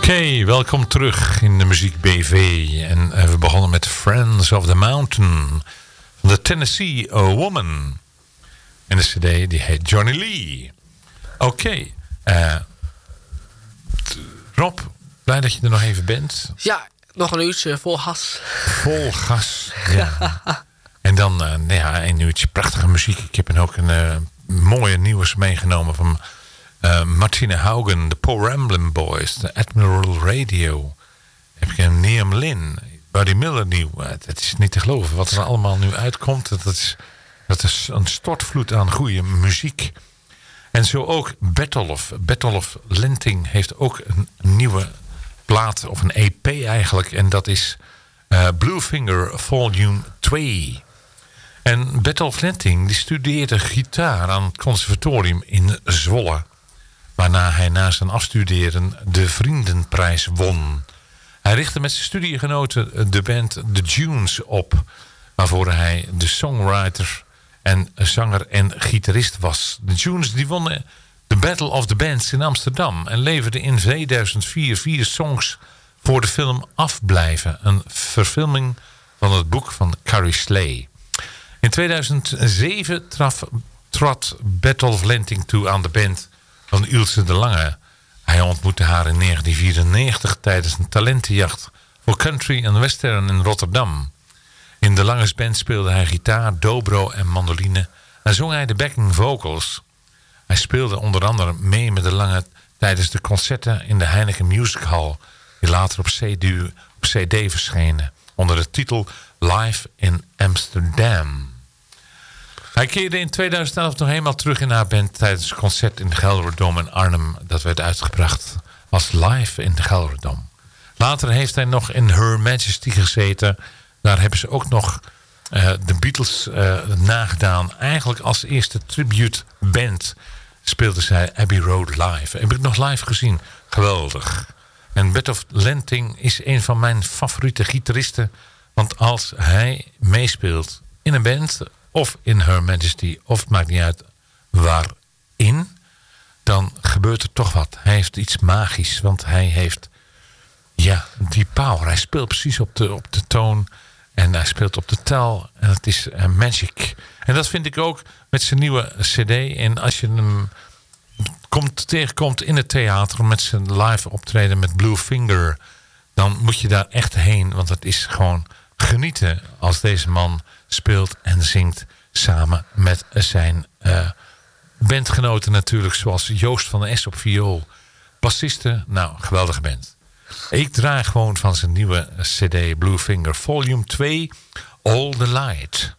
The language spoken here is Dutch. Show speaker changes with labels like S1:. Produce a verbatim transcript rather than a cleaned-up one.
S1: Oké, welkom terug in de Muziek B V. En uh, we begonnen met Friends of the Mountain van de Tennessee A Woman. En de cd die heet Johnny Lee. Oké, okay, uh, Rob, blij dat je er nog even bent.
S2: Ja, nog een uurtje vol gas.
S1: Vol gas, ja. En dan uh, nou ja, een uurtje prachtige muziek. Ik heb ook een uh, mooie nieuws meegenomen van uh, Martina Haugen, de Paul Ramblin' Boys, de Admiral Radio. Heb ik een Liam Lynn, Buddy Miller nieuw. Uh, het is niet te geloven wat er allemaal nu uitkomt. Dat is, dat is een stortvloed aan goede muziek. En zo ook Bertolf. Bertolf Lenting heeft ook een nieuwe plaat, of een E P eigenlijk. En dat is uh, Bluefinger Volume twee. En Bertolf Lenting die studeerde gitaar aan het conservatorium in Zwolle. Waarna hij na zijn afstuderen de Vriendenprijs won. Hij richtte met zijn studiegenoten de band The Dunes op. Waarvoor hij de songwriter en zanger en gitarist was. De Dunes die wonnen de Battle of the Bands in Amsterdam. En leverden in tweeduizend vier vier songs voor de film Afblijven. Een verfilming van het boek van Carrie Slay. In tweeduizend zeven traf, trad Bertolf Lenting toe aan de band van Ilse de Lange. Hij ontmoette haar in negentien vierennegentig tijdens een talentenjacht voor country en western in Rotterdam. In de Langes band speelde hij gitaar, dobro en mandoline en zong hij de backing vocals. Hij speelde onder andere mee met de Lange tijdens de concerten in de Heineken Music Hall, die later op C D, op C D verschenen onder de titel Live in Amsterdam. Hij keerde in tweeduizend elf nog eenmaal terug in haar band tijdens een concert in de Gelredome in Arnhem. Dat werd uitgebracht als Live in de Gelredome. Later heeft hij nog in Her Majesty gezeten. Daar hebben ze ook nog uh, de Beatles uh, nagedaan. Eigenlijk als eerste tribute band speelde zij Abbey Road live. Heb ik nog live gezien. Geweldig. En Bertolf Lenting is een van mijn favoriete gitaristen. Want als hij meespeelt in een band of in Her Majesty, of het maakt niet uit waarin, dan gebeurt er toch wat. Hij heeft iets magisch, want hij heeft ja, die power. Hij speelt precies op de, op de toon en hij speelt op de tel en het is uh, magic. En dat vind ik ook met zijn nieuwe cd. En als je hem komt, tegenkomt in het theater met zijn live optreden met Bluefinger, dan moet je daar echt heen, want het is gewoon genieten als deze man speelt en zingt samen met zijn uh, bandgenoten natuurlijk, zoals Joost van der Es op viool. Bassisten, nou, geweldige band. Ik draai gewoon van zijn nieuwe cd Bluefinger Volume twee, All the Light.